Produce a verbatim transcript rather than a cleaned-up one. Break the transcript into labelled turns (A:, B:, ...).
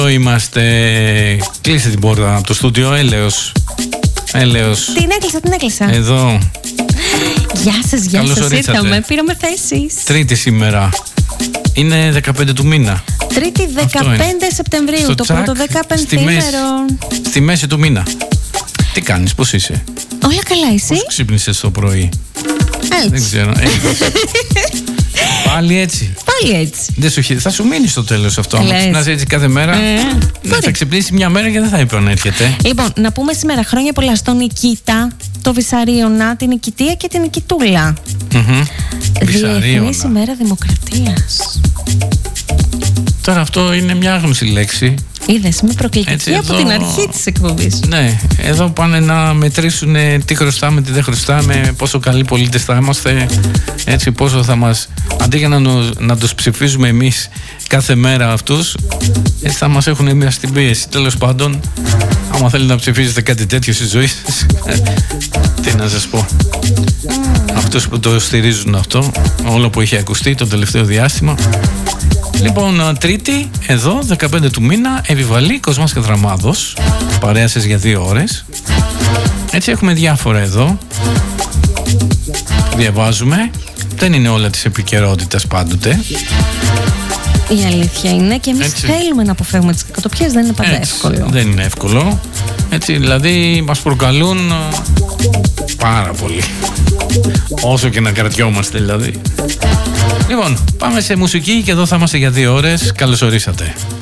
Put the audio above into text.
A: Είμαστε. Κλείστε την πόρτα από το στούντιο. Έλεος. Έλεος.
B: Την έκλεισα, την έκλεισα.
A: Εδώ.
B: Γεια σας, γεια σας. Ήρθαμε, πήραμε θέσεις.
A: Τρίτη σήμερα. Είναι δεκαπέντε του μήνα.
B: Τρίτη δεκαπέντε Σεπτεμβρίου.
A: Στο
B: το
A: τσακ,
B: πρώτο δεκαπενθήμερο.
A: Στη μέση του μήνα. Τι κάνεις, πώς είσαι?
B: Όλα καλά, εσύ?
A: Πώς ξύπνησες το πρωί?
B: Έτσι.
A: Δεν ξέρω. Πάλι έτσι.
B: Πάλι έτσι.
A: Δεν σου, θα σου μείνει στο τέλος αυτό. Αν ξυπνάς έτσι κάθε μέρα,
B: ε,
A: ναι, θα ξυπνήσει μια μέρα και δεν θα επανέρχεται.
B: Λοιπόν, να πούμε σήμερα χρόνια πολλά στον Νικήτα, το Βυσαρίωνα, την Νικητία και την Νικητούλα.
A: Mm-hmm.
B: Διεθνής ημέρα δημοκρατίας.
A: Τώρα αυτό είναι μια άγνωστη λέξη.
B: Είδες, είμαι προκλητική από
A: εδώ,
B: την αρχή της εκπομπής.
A: Ναι, εδώ πάνε να μετρήσουν τι χρωστάμε, τι δεν χρωστάμε, πόσο καλοί πολίτες θα είμαστε, έτσι πόσο θα μας, αντί για να, να τους ψηφίζουμε εμείς κάθε μέρα αυτούς, έτσι θα μας έχουν εμείς στην πίεση. Τέλος πάντων, άμα θέλετε να ψηφίζετε κάτι τέτοιο στη ζωή σας, τι να σας πω. Mm. Αυτούς που το στηρίζουν αυτό, όλο που είχε ακουστεί το τελευταίο διάστημα. Λοιπόν, Τρίτη, εδώ, δεκαπέντε του μήνα, Επιβαλή, Κοσμάς και Δραμάδος. Παρέα σας για δύο ώρες. Έτσι έχουμε διάφορα εδώ. Διαβάζουμε. Δεν είναι όλα της επικαιρότητας πάντοτε.
B: Η αλήθεια είναι και εμείς
A: Έτσι.
B: θέλουμε να αποφεύγουμε τις κακοτοπιές, δεν είναι πάντα
A: Έτσι,
B: εύκολο.
A: Δεν είναι εύκολο. Έτσι, δηλαδή μας προκαλούν πάρα πολύ. Όσο και να κρατιόμαστε δηλαδή. Λοιπόν, πάμε σε μουσική και εδώ θα είμαστε για δύο ώρες. Καλώς ορίσατε.